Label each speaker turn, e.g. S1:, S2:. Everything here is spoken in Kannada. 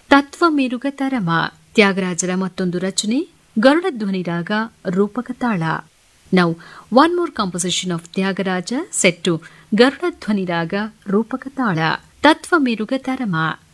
S1: ತತ್ವಮೆರುಗ ತರಮ ತ್ಯಾಗರಾಜರ ಮತ್ತೊಂದು ರಚನೆ ಗರುಡಧ್ವನಿ ರಾಗ ರೂಪಕ ತಾಳ. Now, one more composition of Tyagaraja set to Garuda Dhwani Raga Rupaka Tala, Tattva Meruga Tarama.